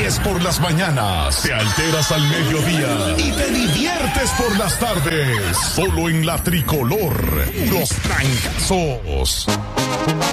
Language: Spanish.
ríes por las mañanas, te alteras al mediodía y te diviertes por las tardes. Solo en la Tricolor, puros trancazos.